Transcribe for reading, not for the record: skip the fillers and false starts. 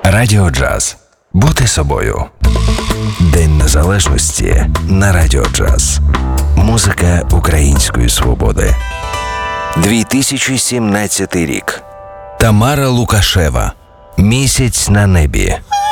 Радіо Джаз. Бути собою. День Незалежності на Радіо Джаз. Музика української свободи. 2017 рік. Тамара Лукашева. Місяць на небі.